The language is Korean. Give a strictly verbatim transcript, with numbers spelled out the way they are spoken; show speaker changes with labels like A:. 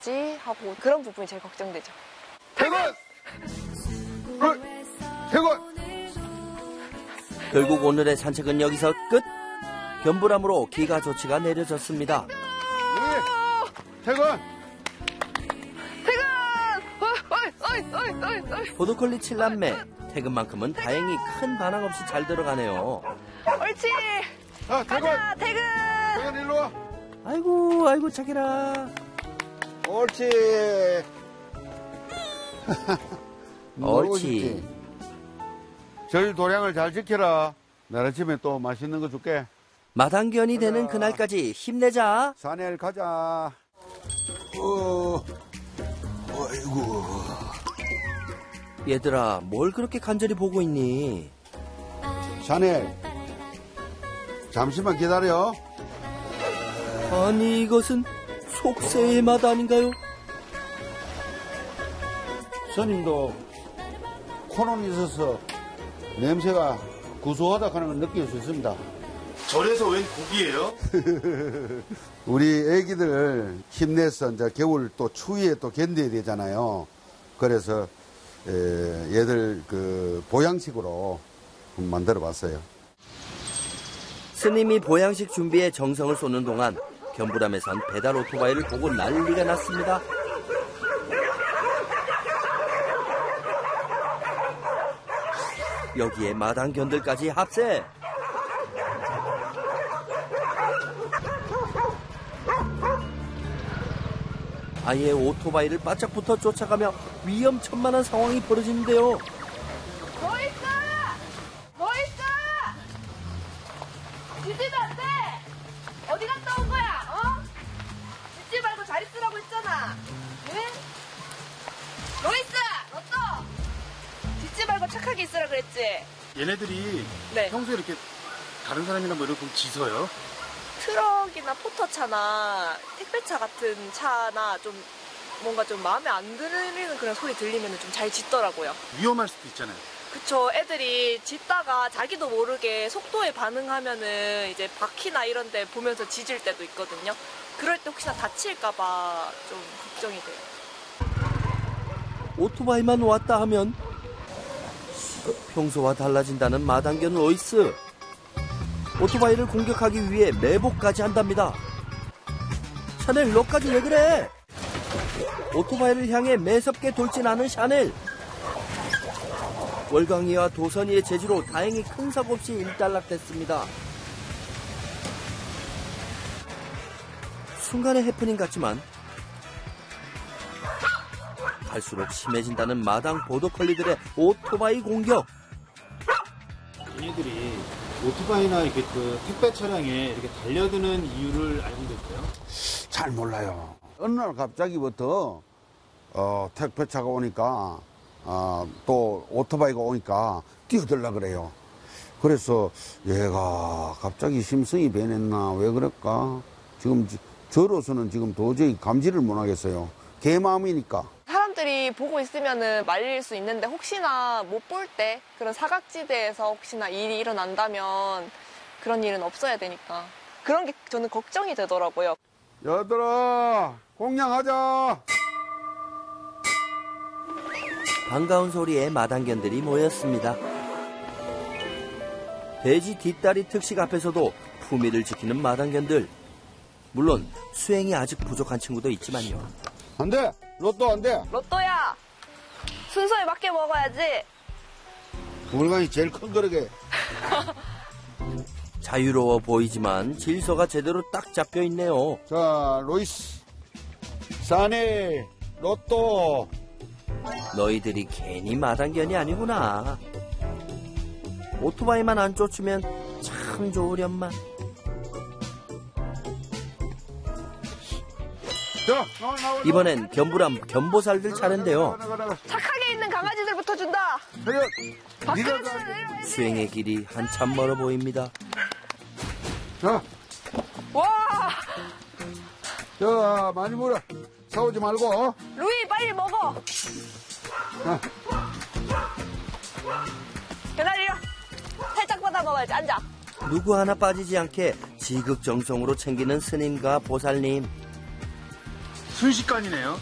A: 하고 그런 부분이 제일 걱정되죠.
B: 퇴근! 퇴근!
C: 결국 오늘의 산책은 여기서 끝. 견불암으로 기가 조치가 내려졌습니다.
B: 퇴근!
A: 퇴근! 어이, 어이, 어이, 어이, 어이.
C: 보도콜리 칠남매. 퇴근만큼은 다행히 큰 반항 없이 잘 들어가네요.
A: 옳지!
B: 자, 퇴근!
A: 가자, 퇴근!
B: 퇴근 일로 와.
C: 아이고 아이고 착해라.
B: 옳지.
C: 옳지.
B: 절 도량을 잘 지켜라. 내일 아침에 또 맛있는 거 줄게.
C: 마당견이 되는 그날까지 힘내자.
B: 산에 가자. 어, 아이고.
C: 얘들아 뭘 그렇게 간절히 보고 있니?
B: 샤넬, 잠시만 기다려.
C: 아니 이것은 속세의 맛 아닌가요?
B: 스님도 코는 있어서 냄새가 구수하다 하는 걸 느낄 수 있습니다.
D: 절에서 웬 고기예요?
B: 우리 애기들 힘내서 이제 겨울 또 추위에 또 견뎌야 되잖아요. 그래서 에, 얘들 그 보양식으로 만들어 봤어요.
C: 스님이 보양식 준비에 정성을 쏟는 동안 견불암에선 배달 오토바이를 보고 난리가 났습니다. 여기에 마당견들까지 합세. 아예 오토바이를 바짝부터 쫓아가며 위험천만한 상황이 벌어지는데요.
A: 뭐 있어! 뭐 있어! 짖으면 안 돼! 어디 갔다 온 거야, 어? 짖지 말고 잘 있으라고 했잖아. 응? 로이스! 너 또! 짖지 말고 착하게 있으라 그랬지?
D: 얘네들이
A: 네.
D: 평소에 이렇게 다른 사람이나 뭐 이런 거 짖어요?
A: 트럭이나 포터차나 택배차 같은 차나 좀 뭔가 좀 마음에 안 드는 그런 소리 들리면 좀 잘 짖더라고요.
D: 위험할 수도 있잖아요.
A: 그쵸. 애들이 짖다가 자기도 모르게 속도에 반응하면은 이제 바퀴나 이런 데 보면서 짖을 때도 있거든요. 그럴 때 혹시나 다칠까봐 좀 걱정이 돼요.
C: 오토바이만 왔다 하면 평소와 달라진다는 마당견 로이스. 오토바이를 공격하기 위해 매복까지 한답니다. 샤넬 너까지 왜 그래? 오토바이를 향해 매섭게 돌진하는 샤넬. 월광이와 도선이의 제지로 다행히 큰 사고 없이 일단락됐습니다. 순간의 해프닝 같지만 갈수록 심해진다는 마당 보도컬리들의 오토바이 공격.
D: 얘네들이 오토바이나 이렇게 그 택배 차량에 이렇게 달려드는 이유를 알고 계세요?
B: 잘 몰라요. 어느 날 갑자기부터 어, 택배차가 오니까 어, 또 오토바이가 오니까 뛰어들라 그래요. 그래서 얘가 갑자기 심성이 변했나 왜 그럴까? 지금 저로서는 지금 도저히 감지를 못 하겠어요. 개 마음이니까.
A: 사람들이 보고 있으면은 말릴 수 있는데 혹시나 못 볼 때 그런 사각지대에서 혹시나 일이 일어난다면 그런 일은 없어야 되니까 그런 게 저는 걱정이 되더라고요.
B: 얘들아 공양하자.
C: 반가운 소리에 마당견들이 모였습니다. 돼지 뒷다리 특식 앞에서도 품위를 지키는 마당견들. 물론 수행이 아직 부족한 친구도 있지만요.
B: 안 돼. 로또 안 돼.
A: 로또야. 순서에 맞게 먹어야지.
B: 물건이 제일 큰 거라게.
C: 자유로워 보이지만 질서가 제대로 딱 잡혀 있네요.
B: 자, 로이스, 사네, 로또.
C: 너희들이 괜히 마당견이 아니구나. 오토바이만 안 쫓으면 참 좋으련만.
B: 자, 나와, 나와,
C: 이번엔 견불암 견보살들 차례인데요.
A: 착하게 있는 강아지들부터 준다.
B: 네가
C: 수행의 길이 한참 멀어 보입니다.
B: 자,
A: 와,
B: 자, 많이 물어. 싸우지 말고.
A: 루이 빨리 먹어.
B: 자,
A: 기다려. 살짝 받아 먹어야지. 앉아.
C: 누구 하나 빠지지 않게 지극정성으로 챙기는 스님과 보살님.
D: 순식간이네요.